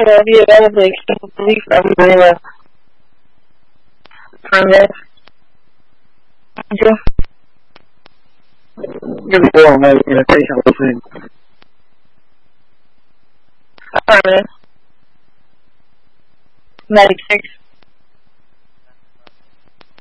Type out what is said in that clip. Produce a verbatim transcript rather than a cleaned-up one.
the idea that was like belief from my friend. You're born, mate. You're a pretty helpful thing. Alright. ninety-six.